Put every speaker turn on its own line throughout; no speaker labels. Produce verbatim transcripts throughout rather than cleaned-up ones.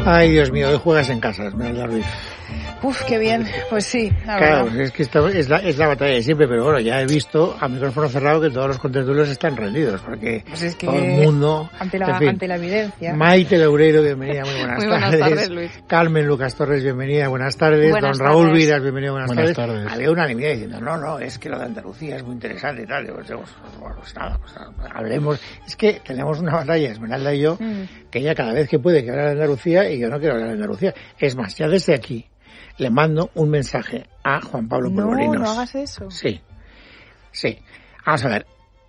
Ay, Dios mío, hoy juegas en casa, Esmeralda Ruiz.
Uf, qué bien, pues sí, la
Claro,
verdad.
es que esta es la, es la batalla de siempre, pero bueno, ya he visto a micrófono cerrado que todos los contertulios están rendidos, porque
Pues es que
todo el mundo...
ante la,
en fin.
ante la evidencia.
Maite Loureiro, bienvenida, muy buenas
Muy
tardes.
buenas tardes, Luis.
Carmen Lucas Torres, bienvenida, buenas tardes.
Buenas
Don Raúl
tardes.
Viras, bienvenido, buenas,
Buenas
tardes.
tardes.
Había unanimidad diciendo, no, no, es que lo de Andalucía es muy interesante y tal. Pues, pues, bueno, pues nada, pues, hablemos. Es que tenemos una batalla, Esmeralda y yo,
Mm.
que ella cada vez que puede que habla de Andalucía y yo no quiero hablar de Andalucía. Es más, ya desde aquí le mando un mensaje a Juan Pablo
No,
Polvorinos.
no hagas eso.
Sí, sí. Vamos a ver.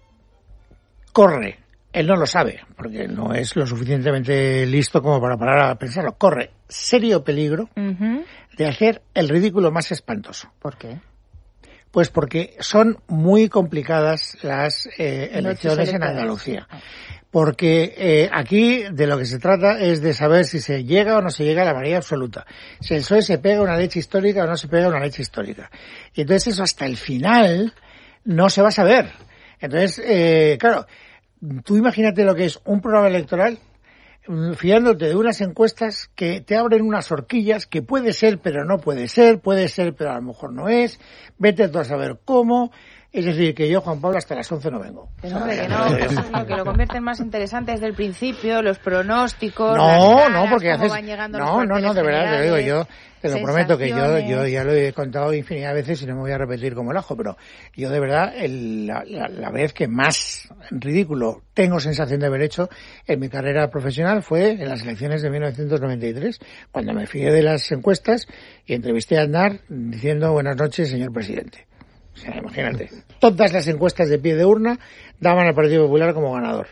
Corre. Él no lo sabe, porque no es lo suficientemente listo como para parar a pensarlo. Corre serio peligro
Ujú.
de hacer el ridículo más espantoso.
¿Por qué?
Pues porque son muy complicadas las eh, elecciones en
electorales.
Andalucía. Porque eh, aquí de lo que se trata es de saber si se llega o no se llega a la mayoría absoluta. Si el P S O E se pega una leche histórica o no se pega una leche histórica. Y entonces eso hasta el final no se va a saber. Entonces, eh, claro, tú imagínate lo que es un programa electoral mm, fiándote de unas encuestas que te abren unas horquillas que puede ser pero no puede ser, puede ser pero a lo mejor no es, vete tú a saber cómo. Es decir, que yo, Juan Pablo, hasta las once no vengo.
Que no, hombre, que no, que eso es lo que lo convierten más interesante desde el principio, los pronósticos,
No,
las caras,
no, porque
cómo
haces...
van llegando los
No, no, no, de
cuarteles
verdad, te lo digo
generales,
yo, te lo prometo que yo, yo
sensaciones.
ya lo he contado infinidad de veces y no me voy a repetir como el ajo, pero yo de verdad, el, la, la, la vez que más ridículo tengo sensación de haber hecho en mi carrera profesional fue en las elecciones de mil novecientos noventa y tres, cuando me fié de las encuestas y entrevisté a Aznar diciendo buenas noches, señor presidente. O sea, imagínate. Todas las encuestas de pie de urna daban al Partido Popular como ganador.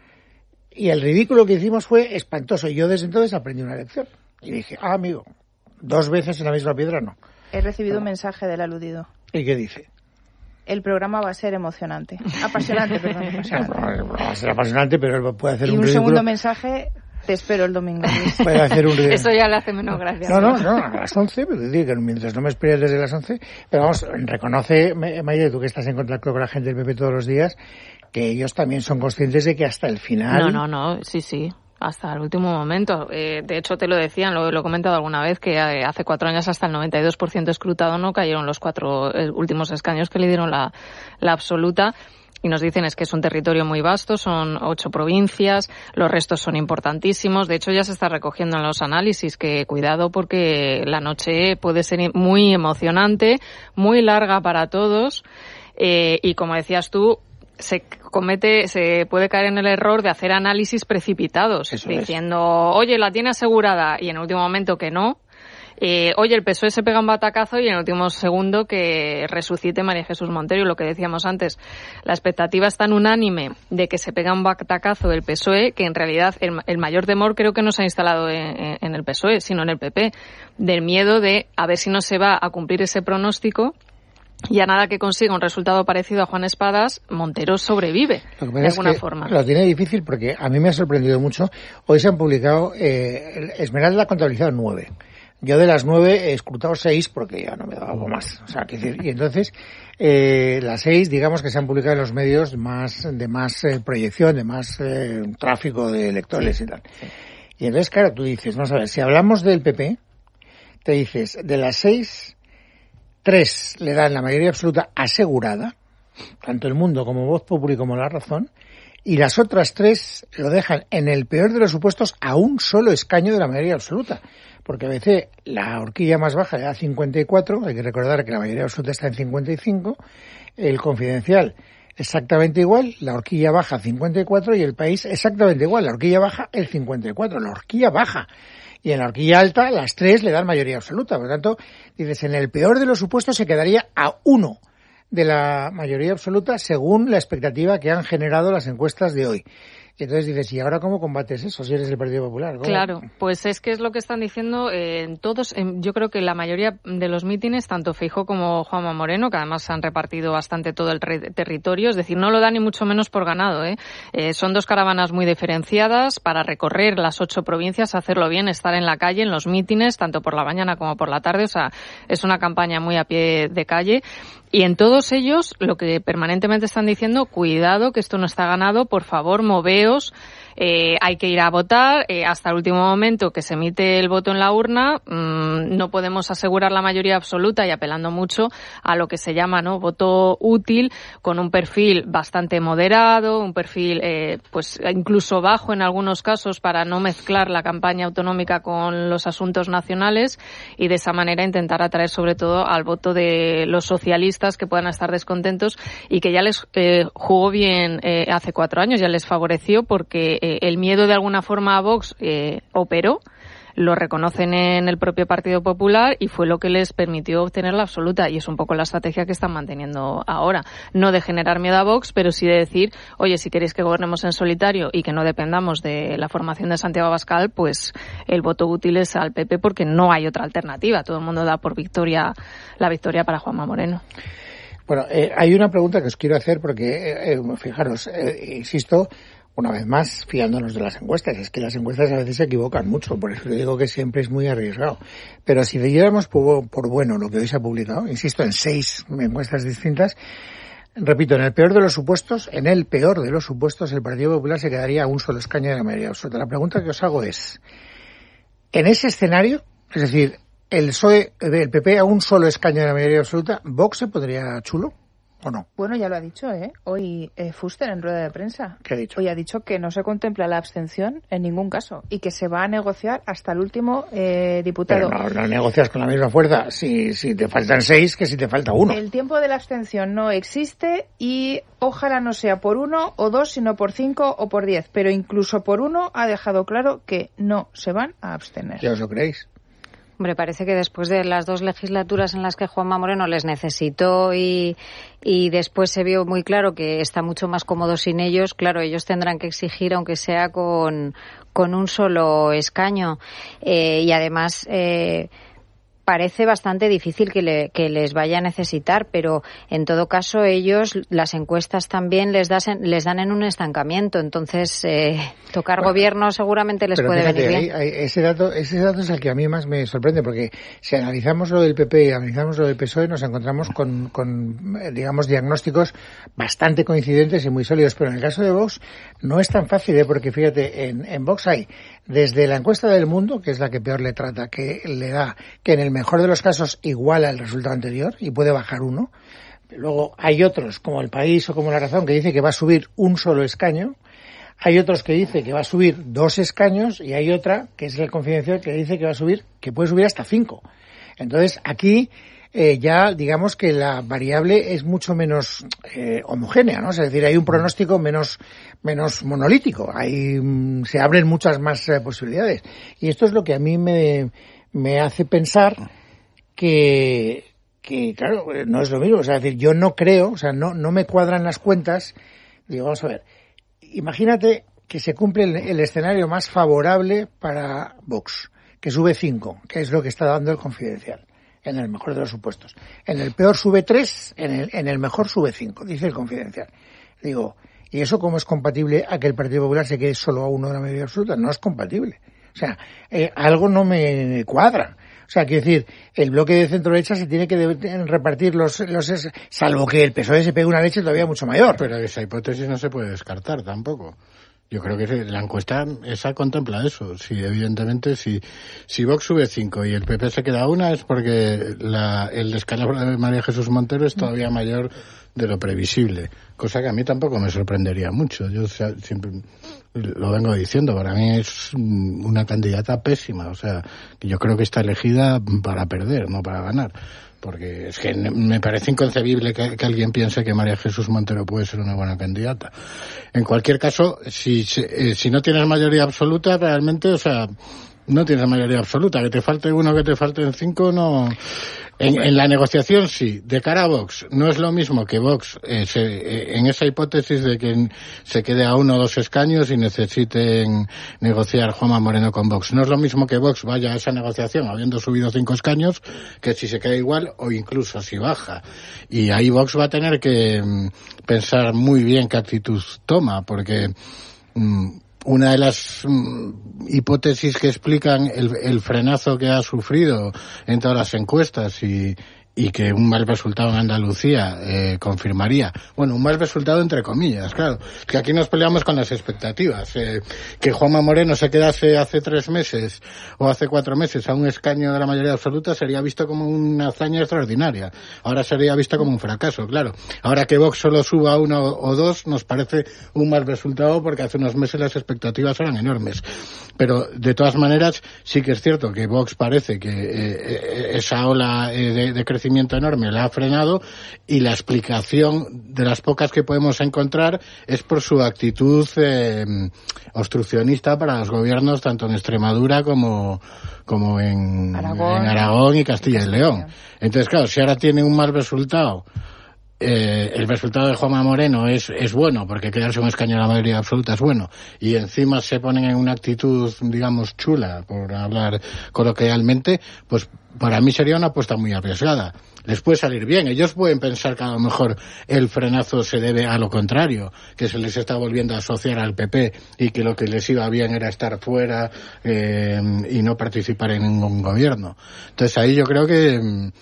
Y el ridículo que hicimos fue espantoso. Y yo desde entonces aprendí una lección. Y dije, ah, amigo, dos veces en la misma piedra no.
He recibido un mensaje del aludido.
¿Y qué dice?
El programa va a ser emocionante. Apasionante, perdón. Apasionante.
Va a ser apasionante, pero él puede hacer
Y
un,
un
ridículo.
segundo mensaje, te espero el domingo, Luis.
Puede hacer un ridículo.
Eso ya le hace menos gracia.
No, no, no, a las once, pero digo que mientras no me esperes desde las once, pero vamos, reconoce, Maite, tú que estás en contacto con la gente del P P todos los días, que ellos también son conscientes de que hasta el final...
No, no, no, sí, sí. Hasta el último momento. Eh, de hecho, te lo decían, lo, lo he comentado alguna vez, que eh, hace cuatro años hasta el noventa y dos por ciento escrutado no cayeron los cuatro eh, últimos escaños que le dieron la, la absoluta. Y nos dicen es que es un territorio muy vasto, son ocho provincias, los restos son importantísimos. De hecho, ya se está recogiendo en los análisis que cuidado porque la noche puede ser muy emocionante, muy larga para todos. Eh, y como decías tú, se comete, se puede caer en el error de hacer análisis precipitados,
Eso
diciendo, oye, la tiene asegurada, y en el último momento que no. Eh, oye, el P S O E se pega un batacazo y en el último segundo que resucite María Jesús Montero. Y lo que decíamos antes, la expectativa es tan unánime de que se pega un batacazo el P S O E que en realidad el, el mayor temor creo que no se ha instalado en, en el P S O E, sino en el P P, del miedo de a ver si no se va a cumplir ese pronóstico. Y a nada que consiga un resultado parecido a Juan Espadas, Montero sobrevive
Lo que pasa
de
es
alguna
que
forma.
Lo tiene difícil porque a mí me ha sorprendido mucho. Hoy se han publicado, eh, Esmeralda ha contabilizado nueve. Yo de las nueve he escrutado seis porque ya no me daba algo más. O sea, que decir, y entonces, eh, las seis, digamos que se han publicado en los medios más, de más eh, proyección, de más eh, tráfico de lectores
Sí,
y tal.
sí.
Y entonces, claro, tú dices, vamos a ver, si hablamos del P P, te dices, de las seis, tres le dan la mayoría absoluta asegurada, tanto El Mundo como Voz Populi como La Razón, y las otras tres lo dejan en el peor de los supuestos a un solo escaño de la mayoría absoluta. Porque a veces la horquilla más baja le da cincuenta y cuatro, hay que recordar que la mayoría absoluta está en cincuenta y cinco, el Confidencial exactamente igual, la horquilla baja cincuenta y cuatro y el País exactamente igual, la horquilla baja el cincuenta y cuatro, la horquilla baja. Y en la horquilla alta las tres le dan mayoría absoluta. Por lo tanto, dices, en el peor de los supuestos se quedaría a uno de la mayoría absoluta según la expectativa que han generado las encuestas de hoy. Y entonces dices, ¿y ahora cómo combates eso si eres el Partido Popular? ¿Cómo?
Claro, pues es que es lo que están diciendo eh, en todos, en, yo creo que la mayoría de los mítines, tanto Feijóo como Juanma Moreno, que además han repartido bastante todo el re- territorio, es decir, no lo da ni mucho menos por ganado, ¿eh? Eh, son dos caravanas muy diferenciadas para recorrer las ocho provincias, hacerlo bien, estar en la calle, en los mítines, tanto por la mañana como por la tarde, o sea, es una campaña muy a pie de calle. Y en todos ellos, lo que permanentemente están diciendo, cuidado, que esto no está ganado, por favor, moveos, eh, hay que ir a votar, eh, hasta el último momento que se emite el voto en la urna, mmm, no podemos asegurar la mayoría absoluta y apelando mucho a lo que se llama, ¿no?, voto útil, con un perfil bastante moderado, un perfil eh, pues incluso bajo en algunos casos para no mezclar la campaña autonómica con los asuntos nacionales y de esa manera intentar atraer sobre todo al voto de los socialistas que puedan estar descontentos y que ya les eh, jugó bien eh, hace cuatro años, ya les favoreció porque eh, el miedo de alguna forma a Vox eh, operó, lo reconocen en el propio Partido Popular y fue lo que les permitió obtener la absoluta y es un poco la estrategia que están manteniendo ahora. No de generar miedo a Vox, pero sí de decir, oye, si queréis que gobernemos en solitario y que no dependamos de la formación de Santiago Abascal, pues el voto útil es al P P porque no hay otra alternativa. Todo el mundo da por victoria la victoria para Juanma Moreno.
Bueno, eh, hay una pregunta que os quiero hacer porque, eh, eh, fijaros, eh, insisto, una vez más, fiándonos de las encuestas. Es que las encuestas a veces se equivocan mucho, por eso digo que siempre es muy arriesgado. Pero si diéramos por, por bueno lo que hoy se ha publicado, insisto, en seis encuestas distintas, repito, en el peor de los supuestos, en el peor de los supuestos, el Partido Popular se quedaría a un solo escaño de la mayoría absoluta. La pregunta que os hago es, en ese escenario, es decir, el P S O E, el P P a un solo escaño de la mayoría absoluta, ¿Vox se podría chulo? ¿O no?
Bueno, ya lo ha dicho, ¿eh? Hoy eh, Fuster en rueda de prensa.
¿Qué ha dicho?
Hoy ha dicho que no se contempla la abstención en ningún caso y que se va a negociar hasta el último eh, diputado.
Pero no, no negocias con la misma fuerza si, si te faltan seis que si te falta uno.
El tiempo de la abstención no existe y ojalá no sea por uno o dos, sino por cinco o por diez. Pero incluso por uno ha dejado claro que no se van a abstener.
¿Ya os lo creéis?
Hombre, parece que después de las dos legislaturas en las que Juanma Moreno les necesitó y, y después se vio muy claro que está mucho más cómodo sin ellos, claro, ellos tendrán que exigir, aunque sea con, con un solo escaño. Eh, y además, eh, parece bastante difícil que, le, que les vaya a necesitar, pero en todo caso ellos, las encuestas también les, das en, les dan en un estancamiento, entonces eh, tocar bueno, gobierno seguramente les puede
fíjate,
venir bien.
Hay, hay, ese dato ese dato es el que a mí más me sorprende, porque si analizamos lo del P P y analizamos lo del P S O E nos encontramos con, con digamos, diagnósticos bastante coincidentes y muy sólidos, pero en el caso de Vox no es tan fácil, ¿eh? Porque fíjate, en, en Vox hay desde la encuesta del Mundo, que es la que peor le trata, que le da, que en el mejor de los casos iguala el resultado anterior y puede bajar uno. Luego hay otros, como El País o como La Razón, que dice que va a subir un solo escaño. Hay otros que dice que va a subir dos escaños y hay otra, que es el Confidencial, que dice que va a subir, que puede subir hasta cinco. Entonces, aquí eh, ya digamos que la variable es mucho menos eh, homogénea, ¿no? Es decir, hay un pronóstico menos menos monolítico. Hay se abren muchas más eh, posibilidades. Y esto es lo que a mí me me hace pensar que que claro, no es lo mismo, o sea, es decir, yo no creo, o sea, no no me cuadran las cuentas. Digo, vamos a ver. Imagínate que se cumple el, el escenario más favorable para Vox, que sube cinco, que es lo que está dando el Confidencial, en el mejor de los supuestos. En el peor sube tres, en el, en el mejor sube cinco, dice el Confidencial. Digo, ¿y eso cómo es compatible a que el Partido Popular se quede solo a uno de la mayoría absoluta? No es compatible. O sea, eh, algo no me cuadra. O sea, quiero decir, el bloque de centro-derecha se tiene que de- repartir los, los... salvo que el P S O E se pegue una leche todavía mucho mayor.
Pero esa hipótesis no se puede descartar tampoco. Yo creo que la encuesta esa contempla eso. Sí, evidentemente, si, si Vox sube cinco y el P P se queda una es porque la, el descalabro de María Jesús Montero es todavía mayor de lo previsible. Cosa que a mí tampoco me sorprendería mucho. Yo o sea, siempre lo vengo diciendo, para mí es una candidata pésima. O sea, que yo creo que está elegida para perder, no para ganar. Porque es que me parece inconcebible que, que alguien piense que María Jesús Montero puede ser una buena candidata. En cualquier caso, si, si, si no tienes mayoría absoluta, realmente, o sea, no tienes mayoría absoluta. Que te falte uno, que te falten cinco, no... En, en la negociación sí, de cara a Vox, no es lo mismo que Vox, eh, se, eh, en esa hipótesis de que se quede a uno o dos escaños y necesiten negociar Juanma Moreno con Vox. No es lo mismo que Vox vaya a esa negociación habiendo subido cinco escaños que si se queda igual o incluso si baja. Y ahí Vox va a tener que mm, pensar muy bien qué actitud toma, porque... Mm, una de las mm, hipótesis que explican el, el frenazo que ha sufrido en todas las encuestas y, y que un mal resultado en Andalucía eh, confirmaría, bueno, un mal resultado entre comillas, claro, que aquí nos peleamos con las expectativas, eh, que Juanma Moreno se quedase hace tres meses o hace cuatro meses a un escaño de la mayoría absoluta sería visto como una hazaña extraordinaria, ahora sería visto como un fracaso, claro, ahora que Vox solo suba uno o dos nos parece un mal resultado porque hace unos meses las expectativas eran enormes, pero de todas maneras sí que es cierto que Vox parece que eh, esa ola eh, de, de crecimiento enorme la ha frenado y la explicación de las pocas que podemos encontrar es por su actitud eh, obstruccionista para los gobiernos tanto en Extremadura como como en Aragón, en Aragón y Castilla y León. Entonces, claro, si ahora tiene un mal resultado, Eh, el resultado de Juanma Moreno es, es bueno, porque quedarse un escaño en la mayoría absoluta es bueno, y encima se ponen en una actitud, digamos, chula, por hablar coloquialmente, pues para mí sería una apuesta muy arriesgada. Les puede salir bien, ellos pueden pensar que a lo mejor el frenazo se debe a lo contrario, que se les está volviendo a asociar al P P y que lo que les iba bien era estar fuera eh, y no participar en ningún gobierno. Entonces ahí yo creo que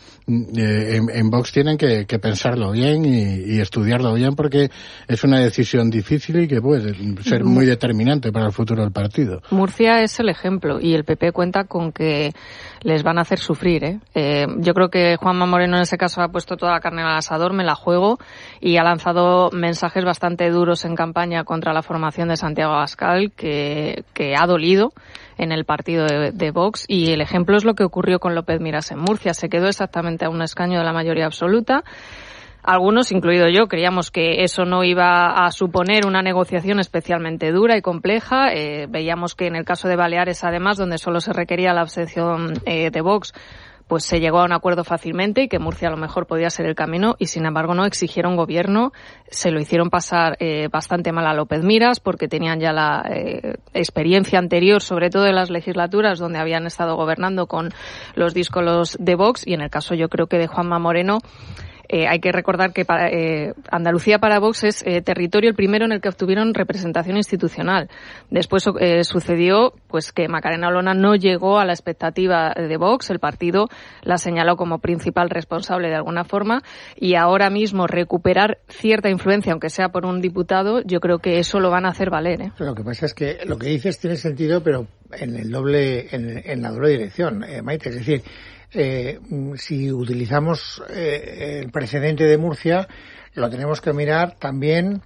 eh, en, en Vox tienen que, que pensarlo bien y, y estudiarlo bien porque es una decisión difícil y que puede ser muy determinante para el futuro del partido.
Murcia es el ejemplo y el P P cuenta con que les van a hacer sufrir, ¿eh? Eh, yo creo que Juanma Moreno en ese caso ha puesto toda la carne al asador, me la juego, y ha lanzado mensajes bastante duros en campaña contra la formación de Santiago Abascal que, que ha dolido en el partido de, de Vox, y el ejemplo es lo que ocurrió con López Miras en Murcia. Se quedó exactamente a un escaño de la mayoría absoluta. Algunos, incluido yo, creíamos que eso no iba a suponer una negociación especialmente dura y compleja. Eh, veíamos que en el caso de Baleares, además, donde solo se requería la abstención eh, de Vox, pues se llegó a un acuerdo fácilmente y que Murcia a lo mejor podía ser el camino, y sin embargo no exigieron gobierno, se lo hicieron pasar eh, bastante mal a López Miras porque tenían ya la eh, experiencia anterior, sobre todo en las legislaturas donde habían estado gobernando con los díscolos de Vox, y en el caso yo creo que de Juanma Moreno, Eh, hay que recordar que para, eh, Andalucía para Vox es eh, territorio el primero en el que obtuvieron representación institucional. Después eh, sucedió pues que Macarena Olona no llegó a la expectativa de Vox, el partido la señaló como principal responsable de alguna forma, y ahora mismo recuperar cierta influencia, aunque sea por un diputado, yo creo que eso lo van a hacer valer, ¿eh?
Lo que pasa es que lo que dices tiene sentido, pero en el doble, en, en la doble dirección, eh, Maite, es decir, Eh, si utilizamos eh, el precedente de Murcia, lo tenemos que mirar también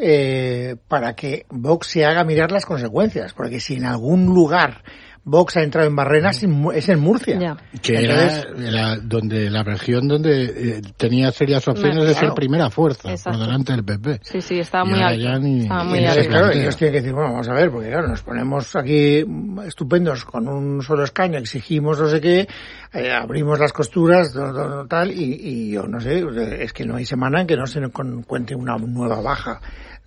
eh, para que Vox se haga mirar las consecuencias, porque si en algún lugar Vox ha entrado en barreras es en Murcia.
Ya.
Que Entonces, era la, donde, la región donde eh, tenía serias opciones no, de claro. ser primera fuerza, Exacto. por delante del P P.
Sí, sí, estaba muy alto.
Ni, estaba muy alto. Claro, ellos tienen que decir, bueno, vamos a ver, porque claro, nos ponemos aquí estupendos con un solo escaño, exigimos no sé qué, eh, abrimos las costuras, do, do, tal, y, y yo no sé, es que no hay semana en que no se cuente una nueva baja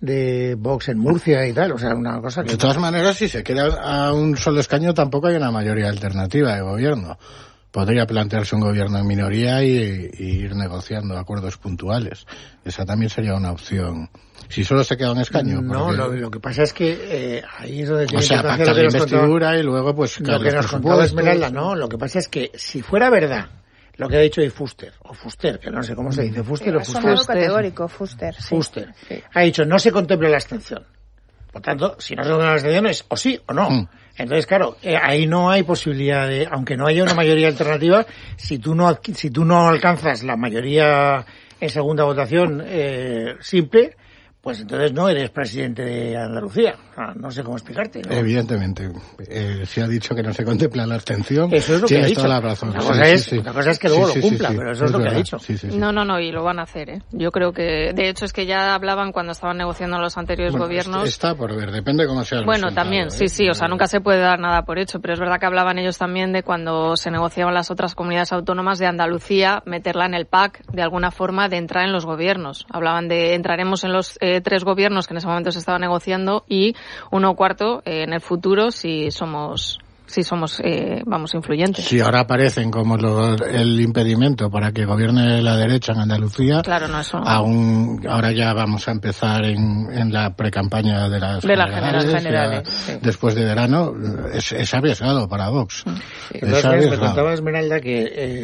de Vox en Murcia y tal, o sea, una cosa que...
De todas maneras, si se queda a un solo escaño, tampoco hay una mayoría alternativa de gobierno. Podría plantearse un gobierno en minoría y, y ir negociando acuerdos puntuales. Esa también sería una opción. Si solo se queda un escaño.
No,
porque...
lo, lo que pasa es que eh, ahí es donde tiene
o sea,
que
pactar la investidura y luego, pues...
Lo que nos contaba Esmeralda, no, lo que pasa es que si fuera verdad lo que ha dicho hoy Fuster, o Fuster, que no sé cómo se dice, Fuster
sí,
o Fuster.
Fuster. categórico, Fuster. Sí.
Fuster. Sí. Ha dicho, no se contempla la abstención. Por tanto, si no se contempla la abstención es o sí o no. Mm. Entonces, claro, eh, ahí no hay posibilidad de, aunque no haya una mayoría alternativa, si tú no, si tú no alcanzas la mayoría en segunda votación eh, simple, pues entonces no eres presidente de Andalucía. No sé cómo explicarte, ¿no?
Evidentemente. Eh, se ha dicho que no se contempla la abstención.
Eso es lo que ha dicho.
Toda la razón.
La cosa,
sí,
es,
sí, sí.
la cosa es que luego
sí,
lo cumpla,
sí, sí,
pero eso
sí,
es, es lo
verdad.
que ha dicho.
Sí, sí, sí.
No, no, no, y lo van a hacer, ¿eh? Yo creo que, de hecho, es que ya hablaban cuando estaban negociando los anteriores
bueno,
gobiernos.
Está por ver, depende cómo sea el
Bueno,
resultado,
también,
¿eh?
sí, sí, o sea, nunca se puede dar nada por hecho, pero es verdad que hablaban ellos también de cuando se negociaban las otras comunidades autónomas de Andalucía, meterla en el P A C, de alguna forma, de entrar en los gobiernos. Hablaban de entraremos en los eh, tres gobiernos que en ese momento se estaba negociando y uno cuarto eh, en el futuro si somos si somos, eh, vamos, influyentes.
Si ahora aparecen como lo, el impedimento para que gobierne la derecha en Andalucía,
claro, no, eso no.
Aún, ahora ya vamos a empezar en, en la precampaña de las
de
generales,
las
generales
ya,
sí.
Después de verano, es, es arriesgado para Vox.
Sí, es me contaba Esmeralda que,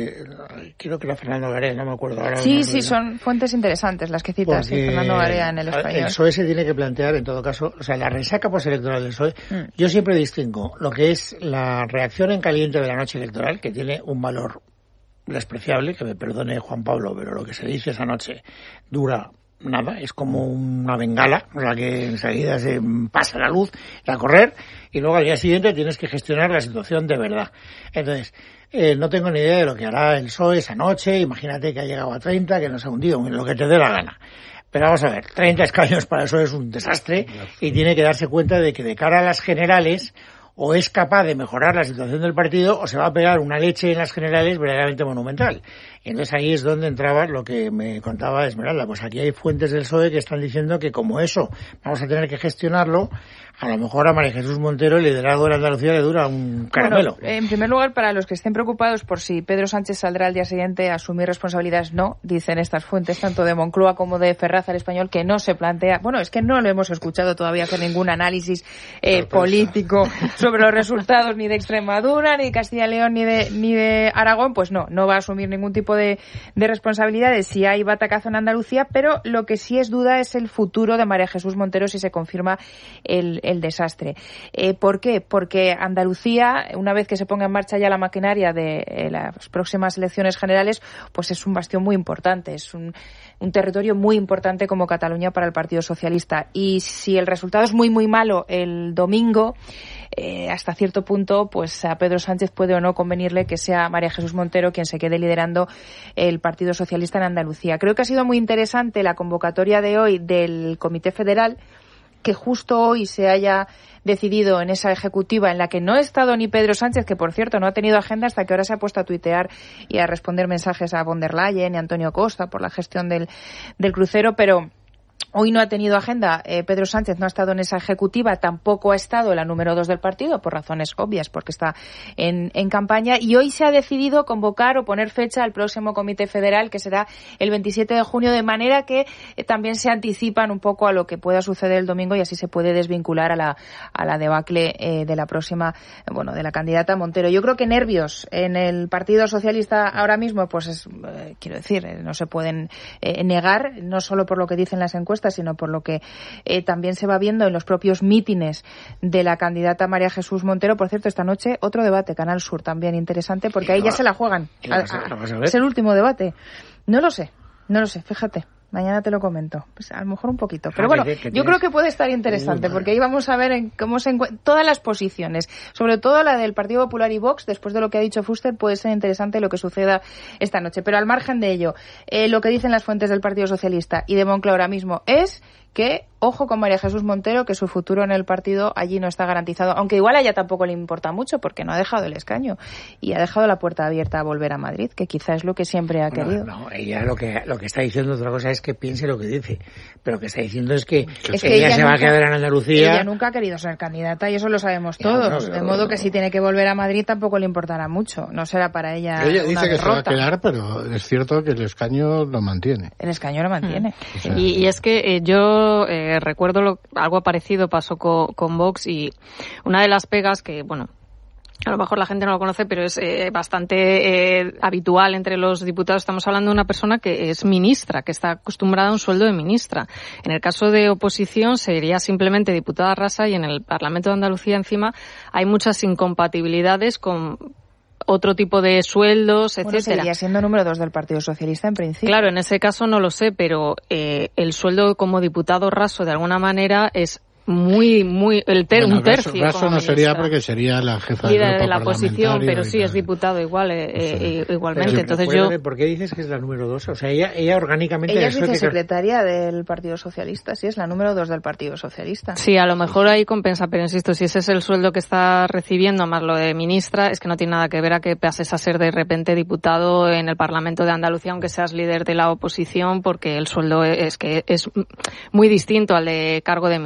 eh, creo que era Fernando Garea, no me acuerdo ahora.
Sí, sí, son fuentes interesantes las que citas, sí, Fernando Garea en El Español.
El P S O E se tiene que plantear, en todo caso, o sea, la resaca postelectoral del P S O E, mm. yo siempre distingo lo que es la reacción en caliente de la noche electoral, que tiene un valor despreciable, que me perdone Juan Pablo, pero lo que se dice esa noche dura nada, es como una bengala, o sea que enseguida se pasa la luz y a correr, y luego al día siguiente tienes que gestionar la situación de verdad. Entonces, eh, no tengo ni idea de lo que hará el P S O E esa noche, imagínate que ha llegado a treinta, que nos ha hundido, en lo que te dé la gana. Pero vamos a ver, treinta escaños para el P S O E es un desastre, y tiene que darse cuenta de que de cara a las generales, o es capaz de mejorar la situación del partido o se va a pegar una leche en las generales verdaderamente monumental. Y entonces ahí es donde entraba lo que me contaba Esmeralda. Pues aquí hay fuentes del P S O E que están diciendo que como eso vamos a tener que gestionarlo, a lo mejor a María Jesús Montero el liderazgo de la Andalucía le dura un caramelo.
Bueno, en primer lugar, para los que estén preocupados por si Pedro Sánchez saldrá al día siguiente a asumir responsabilidades, no, dicen estas fuentes, tanto de Moncloa como de Ferraz al Español, que no se plantea, bueno, es que no lo hemos escuchado todavía hacer ningún análisis eh, político sobre los resultados ni de Extremadura, ni de Castilla y León, ni de, ni de Aragón, pues no, no va a asumir ningún tipo de, de responsabilidades si hay batacazo en Andalucía, pero lo que sí es duda es el futuro de María Jesús Montero si se confirma el, el desastre. Eh, ¿Por qué? Porque Andalucía, una vez que se ponga en marcha ya la maquinaria de eh, las próximas elecciones generales, pues es un bastión muy importante, es un, un territorio muy importante como Cataluña para el Partido Socialista. Y si el resultado es muy, muy malo el domingo, Eh, hasta cierto punto, pues a Pedro Sánchez puede o no convenirle que sea María Jesús Montero quien se quede liderando el Partido Socialista en Andalucía. Creo que ha sido muy interesante la convocatoria de hoy del Comité Federal, que justo hoy se haya decidido en esa ejecutiva en la que no ha estado ni Pedro Sánchez, que por cierto no ha tenido agenda hasta que ahora se ha puesto a tuitear y a responder mensajes a von der Leyen y a Antonio Costa por la gestión del, del crucero, pero hoy no ha tenido agenda, eh, Pedro Sánchez no ha estado en esa ejecutiva, tampoco ha estado en la número dos del partido, por razones obvias, porque está en, en campaña, y hoy se ha decidido convocar o poner fecha al próximo Comité Federal, que será el veintisiete de junio, de manera que eh, también se anticipan un poco a lo que pueda suceder el domingo y así se puede desvincular a la, a la debacle eh, de la próxima, bueno, de la candidata Montero. Yo creo que nervios en el Partido Socialista ahora mismo, pues es, eh, quiero decir, eh, no se pueden eh, negar, no solo por lo que dicen las encuestas, sino por lo que eh, también se va viendo en los propios mítines de la candidata María Jesús Montero. Por cierto, esta noche otro debate, Canal Sur, también interesante, porque ahí ya se la juegan. A, a, es el último debate. No lo sé, no lo sé, fíjate. Mañana te lo comento. Pues a lo mejor un poquito. Pero bueno, yo creo que puede estar interesante, porque ahí vamos a ver en cómo se encuentran todas las posiciones, sobre todo la del Partido Popular y Vox, después de lo que ha dicho Fuster, puede ser interesante lo que suceda esta noche. Pero al margen de ello, eh, lo que dicen las fuentes del Partido Socialista y de Moncloa ahora mismo es que, ojo con María Jesús Montero, que su futuro en el partido allí no está garantizado, aunque igual a ella tampoco le importa mucho, porque no ha dejado el escaño y ha dejado la puerta abierta a volver a Madrid, que quizá es lo que siempre ha querido.
No, no, ella lo que lo que está diciendo otra cosa es que piense lo que dice, pero lo que está diciendo es que,
es
que
ella,
ella se
nunca,
va a quedar en Andalucía.
Ella nunca ha querido ser candidata y eso lo sabemos todos, ya, no, pero, de modo que si tiene que volver a Madrid tampoco le importará mucho, no será para ella
Ella
una
dice que
derrota.
se va a quedar, pero es cierto que el escaño lo mantiene.
El escaño lo mantiene.
Mm. O sea, y, y es que eh, yo eh, recuerdo lo, algo parecido pasó con, con Vox, y una de las pegas que, bueno, a lo mejor la gente no lo conoce, pero es eh, bastante eh, habitual entre los diputados. Estamos hablando de una persona que es ministra, que está acostumbrada a un sueldo de ministra. En el caso de oposición sería simplemente diputada rasa, y en el Parlamento de Andalucía encima hay muchas incompatibilidades con otro tipo de sueldos, etcétera.
Bueno, seguiría siendo número dos del Partido Socialista en principio.
Claro, en ese caso no lo sé, pero eh, el sueldo como diputado raso de alguna manera es muy, muy, el ter,
bueno,
un tercio.
Raso, raso no
ministra.
Sería porque sería la jefa
del
grupo
de la oposición, pero sí es diputado igual, eh,
sí.
eh, igualmente.
Pero,
Entonces yo.
¿por qué dices que es la número dos? O sea, ella, ella orgánicamente.
Ella es vicesecretaria que... del Partido Socialista, sí, es la número dos del Partido Socialista.
Sí, a lo mejor ahí compensa, pero insisto, si ese es el sueldo que está recibiendo, más lo de ministra, es que no tiene nada que ver a que pases a ser de repente diputado en el Parlamento de Andalucía, aunque seas líder de la oposición, porque el sueldo es que es muy distinto al de cargo de ministra.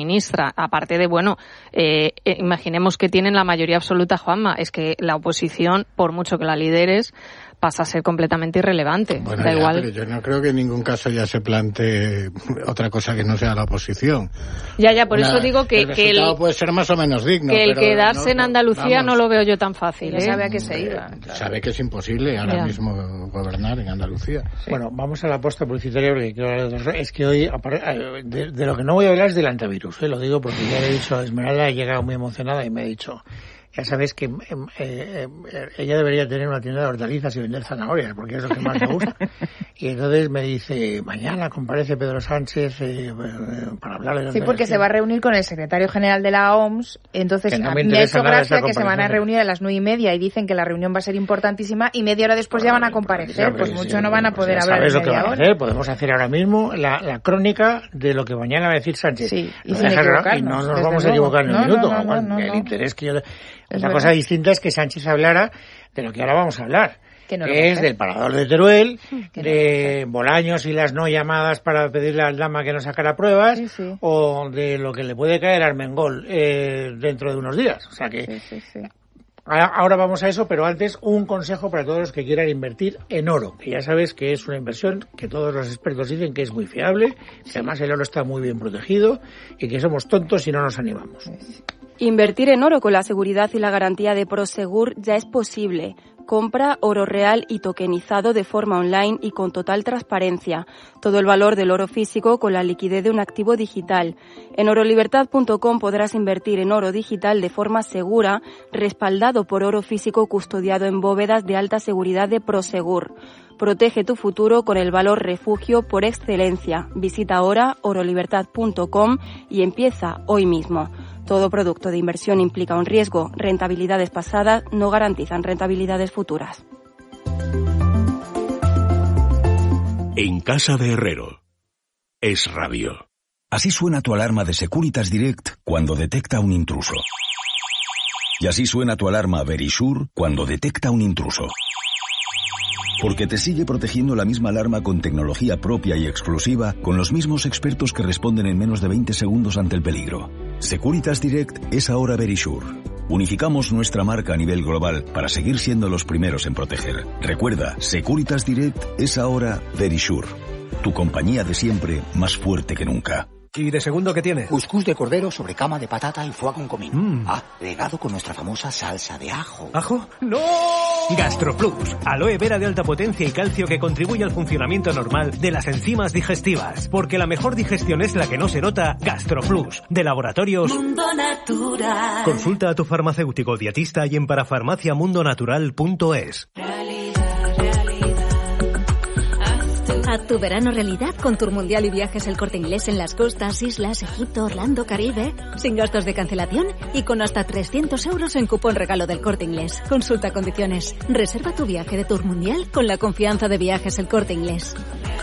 pasa. Aparte de, bueno, eh, imaginemos que tienen la mayoría absoluta, Juanma, es que la oposición, por mucho que la lideres, pasa a ser completamente irrelevante.
Bueno,
da
ya,
igual.
Pero yo no creo que en ningún caso ya se plantee otra cosa que no sea la oposición.
Ya, ya, por
Una,
eso digo que
el
que el,
puede ser más o menos digno.
que el
pero
quedarse
no,
en Andalucía
vamos,
no lo veo yo tan fácil.
Ya
¿eh?
sabe a qué se iba.
Claro. Sabe que es imposible ahora
Ya.
mismo gobernar en Andalucía.
Sí. Bueno, vamos a la posta publicitaria porque quiero hablar de dos- es que hoy de, de lo que no voy a hablar es del antivirus, ¿eh? Lo digo porque ya le he dicho a Esmeralda, he llegado muy emocionada y me ha dicho, ya sabes que eh, eh, ella debería tener una tienda de hortalizas y vender zanahorias porque es lo que más le gusta. Y entonces me dice, mañana comparece Pedro Sánchez eh, para hablar de la
Sí, porque se va a reunir con el secretario general de la O M S, entonces
Que no me
me, ha
interesa
hecho
nada
gracia
esa
que se van a
comparecencia.
reunir a las nueve y media y dicen que la reunión va a ser importantísima y media hora después ya van a comparecer, pues
Sí,
mucho
sí,
no van a
pues
poder
ya
hablar
sabes
en
lo que
media
van a
hora.
hacer. Podemos hacer ahora mismo la, la crónica de lo que mañana va a decir Sánchez.
Sí, y
Lo
sin
dejas ahora, y
equivocarnos,
no nos
desde
vamos a
luego.
equivocar en un
No,
minuto.
no, no,
Bueno,
no,
el
no.
interés que yo...
Es
Otra
verdad.
cosa distinta es que Sánchez hablara de lo que ahora vamos a hablar.
Que no lo
que
va a
es
hacer.
del parador de Teruel,
Que no
de Bolaños y las no llamadas para pedirle al Dama que no sacara pruebas,
Sí, sí.
o de lo que le puede caer a Armengol eh, dentro de unos días. O sea que
Sí, sí, sí.
a- ahora vamos a eso, pero antes un consejo para todos los que quieran invertir en oro, que ya sabes que es una inversión que todos los expertos dicen que es muy fiable, que además el oro está muy bien protegido y que somos tontos si no nos animamos.
Invertir en oro con la seguridad y la garantía de Prosegur ya es posible. Compra oro real y tokenizado de forma online y con total transparencia. Todo el valor del oro físico con la liquidez de un activo digital. En orolibertad punto com podrás invertir en oro digital de forma segura, respaldado por oro físico custodiado en bóvedas de alta seguridad de Prosegur. Protege tu futuro con el valor refugio por excelencia. Visita ahora orolibertad punto com y empieza hoy mismo. Todo producto de inversión implica un riesgo. Rentabilidades pasadas no garantizan rentabilidades futuras.
En casa de Herrero. Es radio.
Así suena tu alarma de Securitas Direct cuando detecta un intruso. Y así suena tu alarma Verisure cuando detecta un intruso. Porque te sigue protegiendo la misma alarma con tecnología propia y exclusiva, con los mismos expertos que responden en menos de veinte segundos ante el peligro. Securitas Direct es ahora Verisure. Unificamos nuestra marca a nivel global para seguir siendo los primeros en proteger. Recuerda, Securitas Direct es ahora Verisure. Tu compañía de siempre más fuerte que nunca.
¿Y de segundo qué tiene?
Cuscús de cordero sobre cama de patata y foie con comino.
Mm.
Ah, regado con nuestra famosa salsa de ajo.
¿Ajo? ¡No! GastroPlus, aloe vera de alta potencia y calcio que contribuye al funcionamiento normal de las enzimas digestivas. Porque la mejor digestión es la que no se nota. GastroPlus, de Laboratorios
Mundo Natural.
Consulta a tu farmacéutico o dietista y en parafarmaciamundonatural punto es.
Haz tu verano realidad con Tour Mundial y Viajes El Corte Inglés en las costas, islas, Egipto, Orlando, Caribe, sin gastos de cancelación y con hasta trescientos euros en cupón regalo del Corte Inglés. Consulta condiciones. Reserva tu viaje de Tour Mundial con la confianza de Viajes El Corte Inglés.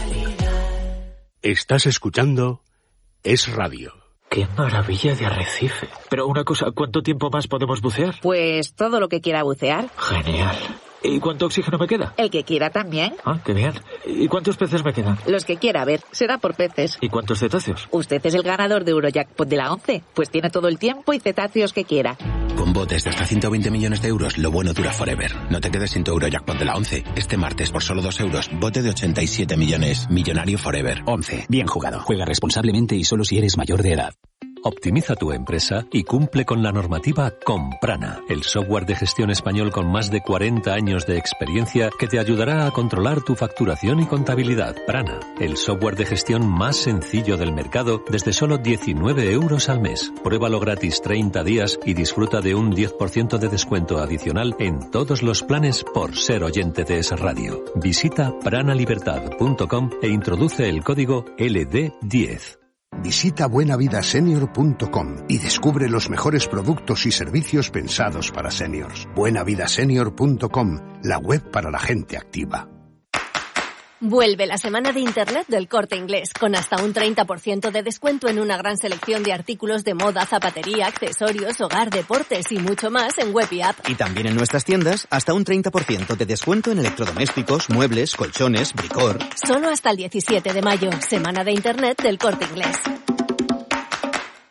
Estás escuchando Es Radio.
¡Qué maravilla de arrecife! Pero una cosa, ¿cuánto tiempo más podemos bucear?
Pues todo lo que quiera bucear.
Genial. ¿Y cuánto oxígeno me queda?
El que quiera también.
Ah, qué bien. ¿Y cuántos peces me quedan?
Los que quiera, a ver, será por peces.
¿Y cuántos cetáceos?
Usted es el ganador de Eurojackpot de la once, pues tiene todo el tiempo y cetáceos que quiera.
Con botes de hasta ciento veinte millones de euros, lo bueno dura forever. No te quedes sin tu Eurojackpot de la once. Este martes, por solo dos euros, bote de ochenta y siete millones. Millonario forever.
once. Bien jugado. Juega responsablemente y solo si eres mayor de edad.
Optimiza tu empresa y cumple con la normativa Comprana, el software de gestión español con más de cuarenta años de experiencia que te ayudará a controlar tu facturación y contabilidad. Prana, el software de gestión más sencillo del mercado desde solo diecinueve euros al mes. Pruébalo gratis treinta días y disfruta de un diez por ciento de descuento adicional en todos los planes por ser oyente de Es Radio. Visita pranalibertad punto com e introduce el código L D diez.
Visita buena vida senior punto com y descubre los mejores productos y servicios pensados para seniors. buena vida senior punto com, la web para la gente activa.
Vuelve la semana de Internet del Corte Inglés, con hasta un treinta por ciento de descuento en una gran selección de artículos de moda, zapatería, accesorios, hogar, deportes y mucho más en web y app.
Y también en nuestras tiendas, hasta un treinta por ciento de descuento en electrodomésticos, muebles, colchones, bricor.
Solo hasta el diecisiete de mayo, semana de Internet del Corte Inglés.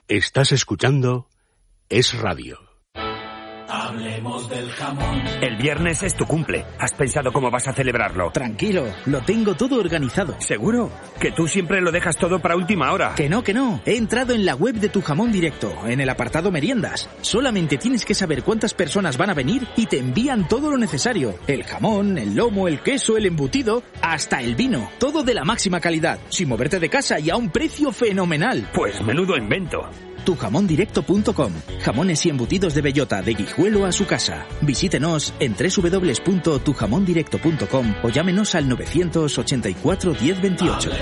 Estás escuchando Es Radio.
Hablemos del jamón. El viernes es tu cumple. ¿Has pensado cómo vas a celebrarlo?
Tranquilo, lo tengo todo organizado.
¿Seguro? Que tú siempre lo dejas todo para última hora.
Que no, que no. He entrado en la web de Tu Jamón Directo, en el apartado meriendas. Solamente tienes que saber cuántas personas van a venir y te envían todo lo necesario. El jamón, el lomo, el queso, el embutido, hasta el vino. Todo de la máxima calidad, sin moverte de casa y a un precio fenomenal.
Pues menudo invento.
tu jamón directo punto com. Jamones y embutidos de bellota, de Guijuelo a su casa. Visítenos en doble u doble u doble u punto tu jamón directo punto com o llámenos al novecientos ochenta y cuatro diez veintiocho.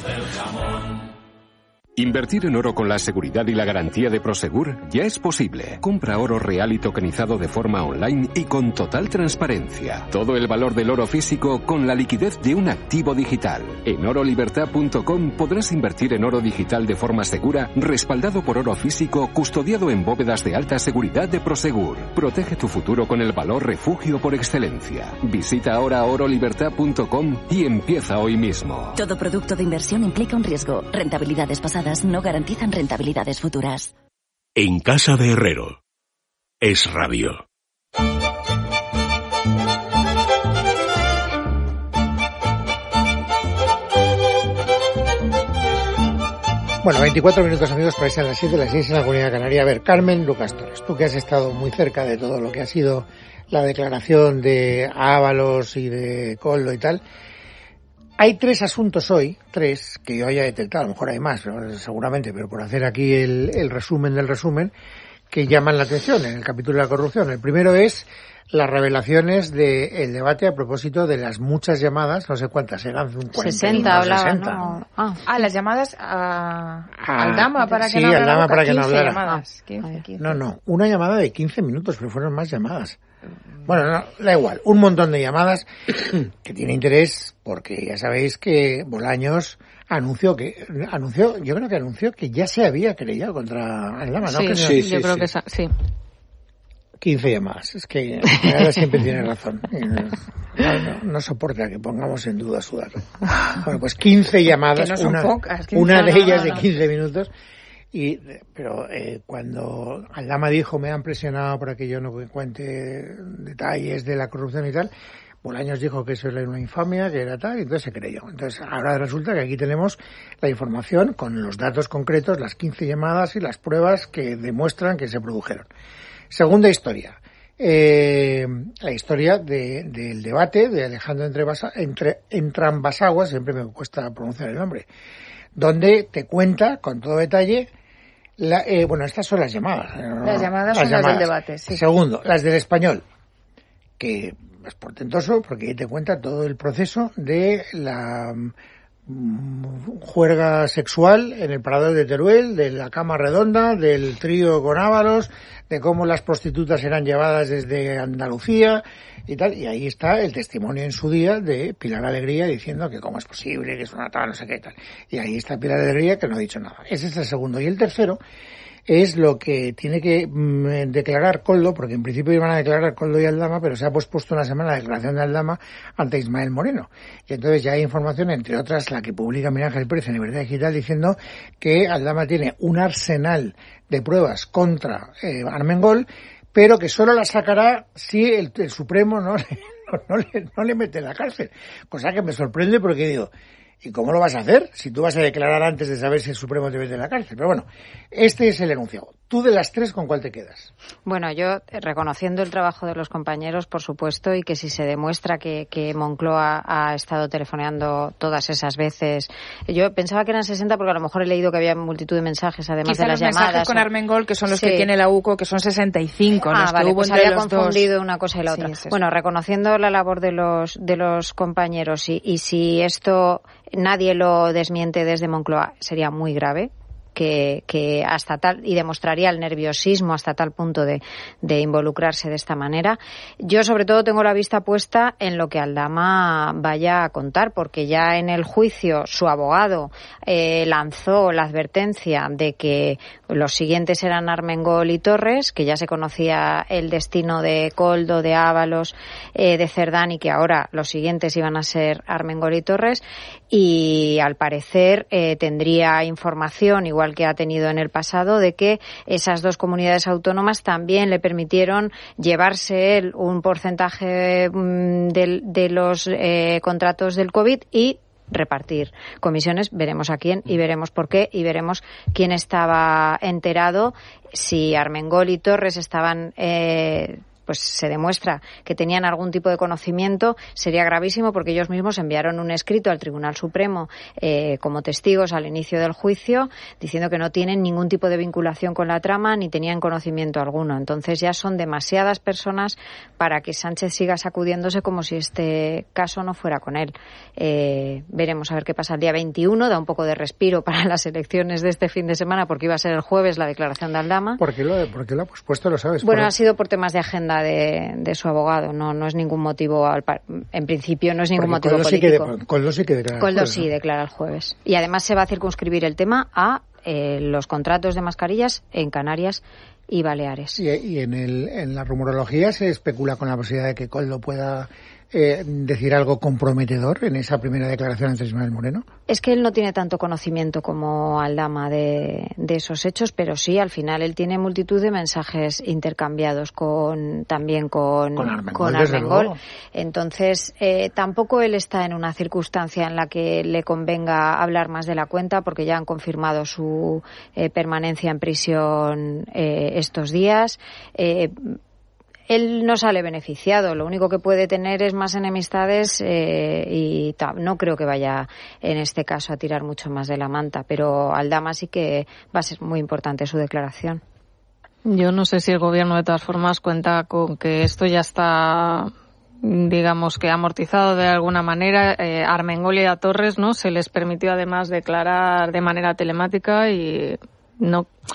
Invertir en oro con la seguridad y la garantía de Prosegur ya es posible. Compra oro real y tokenizado de forma online y con total transparencia. Todo el valor del oro físico con la liquidez de un activo digital. En oro libertad punto com podrás invertir en oro digital de forma segura, respaldado por oro físico, custodiado en bóvedas de alta seguridad de Prosegur. Protege tu futuro con el valor refugio por excelencia. Visita ahora oro libertad punto com y empieza hoy mismo.
Todo producto de inversión implica un riesgo. Rentabilidades pasadas no garantizan rentabilidades futuras.
En casa de Herrero. Es Radio.
Bueno, veinticuatro minutos, amigos, para irse a las siete, las seis en la Comunidad Canaria. A ver, Carmen Lucas Torres, tú que has estado muy cerca de todo lo que ha sido la declaración de Ábalos y de Koldo y tal. Hay tres asuntos hoy, tres, que yo haya detectado, a lo mejor hay más, ¿no? Seguramente, pero por hacer aquí el, el resumen del resumen, que llaman la atención en el capítulo de la corrupción. El primero es las revelaciones del debate a propósito de las muchas llamadas, no sé cuántas eran, cuarenta,
sesenta hablaban,
sesenta.
¿no?
Ah, ah, las llamadas a,
Ah,
al Dama para que
sí,
no
al
hablara.
Dama para que no
quince
hablara.
llamadas, quince, quince.
No, no, una llamada de quince minutos, pero fueron más llamadas. Bueno, no, da igual, un montón de llamadas que tiene interés porque ya sabéis que Bolaños anunció que, anunció, yo creo que anunció que ya se había querellado contra el Dama, ¿no?
Sí,
Que
sí,
no-
yo creo que esa- sí.
quince llamadas, es que ahora siempre tiene razón. No, no, no soporta que pongamos en duda su dato. Bueno, pues quince llamadas,
Que no son
una,
pocas, quince
una de
no,
ellas
no,
de
no.
quince minutos. Y, pero eh, cuando Aldama dijo me han presionado para que yo no cuente detalles de la corrupción y tal, Bolaños dijo que eso era una infamia, que era tal, y entonces se creyó. Entonces ahora resulta que aquí tenemos la información con los datos concretos, las quince llamadas y las pruebas que demuestran que se produjeron. Segunda historia. Eh, la historia de, del debate de Alejandro Entrebasa- entre, Entrambasaguas, siempre me cuesta pronunciar el nombre, donde te cuenta con todo detalle, la, eh, bueno, estas son las llamadas. ¿no?
Las llamadas son las del debate, sí.
Segundo, las del Español, que es portentoso porque ahí te cuenta todo el proceso de la mm, juerga sexual en el Parador de Teruel, de la cama redonda, del trío con Ábalos, de cómo las prostitutas eran llevadas desde Andalucía y tal, y ahí está el testimonio en su día de Pilar Alegría diciendo que cómo es posible, que es una tal, no sé qué tal. Y ahí está Pilar Alegría que no ha dicho nada. Ese es el segundo. Y el tercero es lo que tiene que mm, declarar Koldo, porque en principio iban a declarar Koldo y Aldama, pero se ha pospuesto una semana la declaración de Aldama ante Ismael Moreno. Y entonces ya hay información, entre otras, la que publica Miguel Ángel Pérez en Libertad Digital, diciendo que Aldama tiene un arsenal de pruebas contra eh, Armengol, pero que solo la sacará si el, el Supremo no, no, no, le, no le mete en la cárcel. Cosa que me sorprende porque digo, ¿y cómo lo vas a hacer? Si tú vas a declarar antes de saber si el Supremo te mete en la cárcel. Pero bueno, este es el enunciado. Tú de las tres, ¿con cuál te quedas?
Bueno, yo eh, reconociendo el trabajo de los compañeros, por supuesto, y que si se demuestra que, que Moncloa ha estado telefoneando todas esas veces, yo pensaba que eran sesenta porque a lo mejor he leído que había multitud de mensajes además
Quizá
de las
los mensajes
llamadas.
con
o-
Armengol, que son los
Sí.
que tiene la U C O, que son sesenta y cinco,
Ah,
los
vale,
que hubo
pues
entre
había
los
confundido
dos.
una cosa y la
Sí,
otra.
es eso.
Bueno, reconociendo la labor de los de los compañeros y, y si esto nadie lo desmiente desde Moncloa, sería muy grave. Que, que hasta tal, y demostraría el nerviosismo hasta tal punto de, de involucrarse de esta manera. Yo sobre todo tengo la vista puesta en lo que Aldama vaya a contar, porque ya en el juicio su abogado eh, lanzó la advertencia de que los siguientes eran Armengol y Torres, que ya se conocía el destino de Koldo, de Ábalos, eh, de Cerdán, y que ahora los siguientes iban a ser Armengol y Torres, y al parecer eh, tendría información igual igual que ha tenido en el pasado, de que esas dos comunidades autónomas también le permitieron llevarse él un porcentaje mm, de, de los eh, contratos del COVID y repartir comisiones. Veremos a quién y veremos por qué y veremos quién estaba enterado, si Armengol y Torres estaban eh, pues se demuestra que tenían algún tipo de conocimiento, sería gravísimo porque ellos mismos enviaron un escrito al Tribunal Supremo eh, como testigos al inicio del juicio diciendo que no tienen ningún tipo de vinculación con la trama ni tenían conocimiento alguno. Entonces ya son demasiadas personas para que Sánchez siga sacudiéndose como si este caso no fuera con él. Eh, veremos a ver qué pasa el día veintiuno, da un poco de respiro para las elecciones de este fin de semana porque iba a ser el jueves la declaración de Aldama.
¿Por qué lo, por qué lo ha pospuesto? ¿Lo sabes?
Bueno,
¿Por...
ha sido por temas de agenda De, de su abogado, no no es ningún motivo, al, en principio no es ningún
Porque
motivo
Coldo
político.
Sí que, Coldo sí que declara
Coldo
el jueves,
sí
¿no?
declara el jueves. Y además se va a circunscribir el tema a eh, los contratos de mascarillas en Canarias y Baleares.
Y, y en, el, en la rumorología se especula con la posibilidad de que Coldo pueda eh, decir algo comprometedor en esa primera declaración ante Ismael Moreno.
Es que él no tiene tanto conocimiento como Aldama de, de esos hechos, pero sí, al final él tiene multitud de mensajes intercambiados con también con,
con Armengol.
Con Armengol. Entonces, eh, tampoco él está en una circunstancia en la que le convenga hablar más de la cuenta, porque ya han confirmado su eh, permanencia en prisión eh, estos días. Eh, Él no sale beneficiado, lo único que puede tener es más enemistades eh, y ta, no creo que vaya en este caso a tirar mucho más de la manta, pero Aldama sí que va a ser muy importante su declaración.
Yo no sé si el gobierno de todas formas cuenta con que esto ya está, digamos que amortizado de alguna manera. Eh, a Armengol y a Torres, ¿no? Se les permitió además declarar de manera telemática y no